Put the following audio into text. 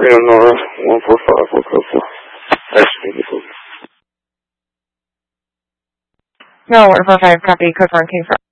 Reno Nora, 145, for code 4. Actually, No, 145, copy, code 4, King 4.